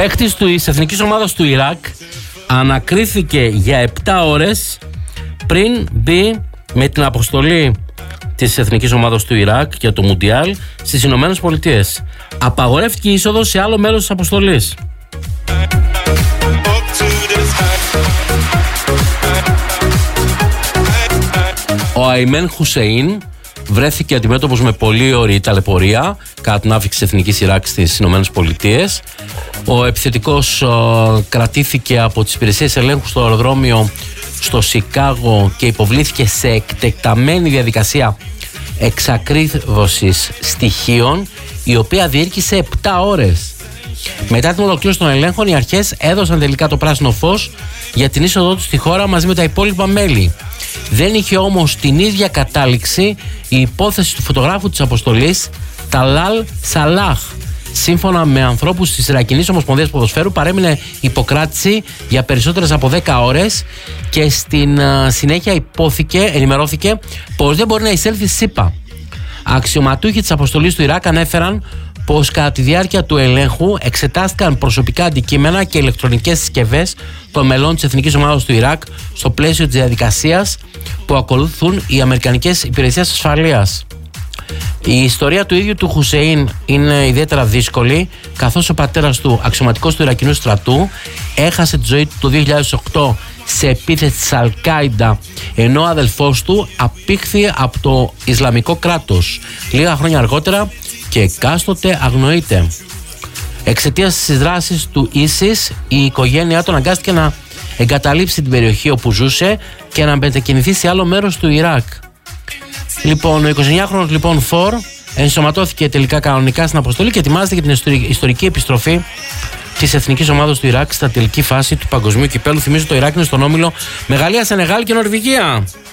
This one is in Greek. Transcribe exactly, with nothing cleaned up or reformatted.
Παίκτης της εθνικής ομάδας του Ιράκ ανακρίθηκε για επτά ώρες πριν μπει με την αποστολή της εθνικής ομάδας του Ιράκ για το Μουντιάλ στις Ηνωμένες Πολιτείες. Απαγορεύτηκε η είσοδος σε άλλο μέρος της αποστολής. Ο Αϊμέν Χουσέιν βρέθηκε αντιμέτωπος με πολύ ωραία ταλαιπωρία κατά την άφηξη της εθνικής Ιράκ στις Ηνωμένες Πολιτείες. Ο επιθετικός ο, κρατήθηκε από τις υπηρεσίες ελέγχου στο αεροδρόμιο στο Σικάγο και υποβλήθηκε σε εκτεταμένη διαδικασία εξακρίβωσης στοιχείων, η οποία διήρκησε επτά ώρες. Μετά την ολοκλήρωση των ελέγχων, οι αρχές έδωσαν τελικά το πράσινο φως για την είσοδό του στη χώρα μαζί με τα υπόλοιπα μέλη. Δεν είχε όμως την ίδια κατάληξη η υπόθεση του φωτογράφου της αποστολής Ταλάλ Σαλάχ. Σύμφωνα με ανθρώπους της Ιρακινής Ομοσπονδίας Ποδοσφαίρου, παρέμεινε υποκράτηση για περισσότερες από δέκα ώρες και στην συνέχεια υπόθηκε, ενημερώθηκε πως δεν μπορεί να εισέλθει ΣΥΠΑ. Αξιωματούχοι της αποστολής του Ιράκ ανέφεραν πως κατά τη διάρκεια του ελέγχου εξετάστηκαν προσωπικά αντικείμενα και ηλεκτρονικές συσκευές των μελών της Εθνικής Ομάδας του Ιράκ στο πλαίσιο της διαδικασίας που ακολουθούν οι Αμερικανικές Υπηρεσίες Ασφαλείας. Η ιστορία του ίδιου του Χουσέιν είναι ιδιαίτερα δύσκολη, καθώς ο πατέρας του, αξιωματικός του Ιρακινού στρατού, έχασε τη ζωή του το δύο χιλιάδες οκτώ σε επίθεση της Αλ-Κάιντα, ενώ ο αδελφός του απήχθη από το Ισλαμικό κράτος λίγα χρόνια αργότερα και εκάστοτε αγνοείται. Εξαιτίας της δράσης του Ίσις, η οικογένειά του αναγκάστηκε να εγκαταλείψει την περιοχή όπου ζούσε και να μετακινηθεί σε άλλο μέρος του Ιράκ. Λοιπόν, ο εικοσιεννιάχρονος λοιπόν Φορ ενσωματώθηκε τελικά κανονικά στην αποστολή και ετοιμάζεται για την ιστορική επιστροφή της εθνικής ομάδας του Ιράκ στα τελική φάση του παγκοσμίου κυπέλου. Θυμίζω, το Ιράκ είναι στον όμιλο με Γαλλία, Σενεγάλη και Νορβηγία.